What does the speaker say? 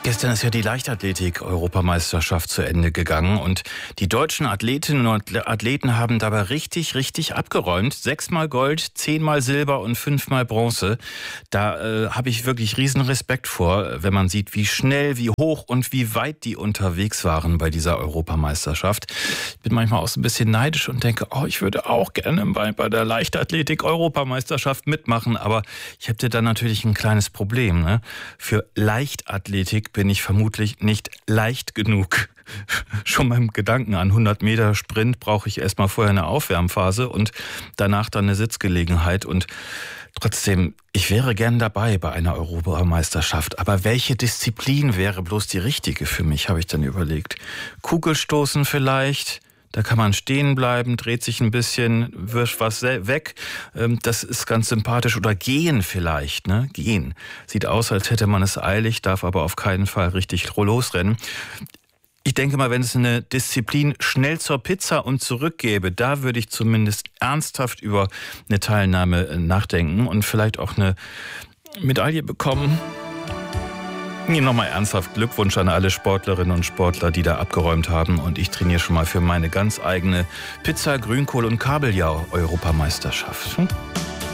Gestern ist ja die Leichtathletik-Europameisterschaft zu Ende gegangen und die deutschen Athletinnen und Athleten haben dabei richtig abgeräumt. 6-mal Gold, 10-mal Silber und 5-mal Bronze. Da habe ich wirklich riesen Respekt vor, wenn man sieht, wie schnell, wie hoch und wie weit die unterwegs waren bei dieser Europameisterschaft. Ich bin manchmal auch so ein bisschen neidisch und denke, ich würde auch gerne bei der Leichtathletik-Europameisterschaft mitmachen, aber ich hätte dann natürlich ein kleines Problem. Ne? Für Leichtathletik bin ich vermutlich nicht leicht genug. Schon beim Gedanken an 100 Meter Sprint brauche ich erstmal vorher eine Aufwärmphase und danach dann eine Sitzgelegenheit. Und trotzdem, ich wäre gern dabei bei einer Europameisterschaft. Aber welche Disziplin wäre bloß die richtige für mich, habe ich dann überlegt. Kugelstoßen vielleicht. Da kann man stehen bleiben, dreht sich ein bisschen, wirft was weg. Das ist ganz sympathisch. Oder gehen vielleicht, ne? Gehen. Sieht aus, als hätte man es eilig, darf aber auf keinen Fall richtig losrennen. Ich denke mal, wenn es eine Disziplin schnell zur Pizza und zurück gäbe, da würde ich zumindest ernsthaft über eine Teilnahme nachdenken und vielleicht auch eine Medaille bekommen. Nochmal ernsthaft Glückwunsch an alle Sportlerinnen und Sportler, die da abgeräumt haben. Und ich trainiere schon mal für meine ganz eigene Pizza, Grünkohl und Kabeljau-Europameisterschaft.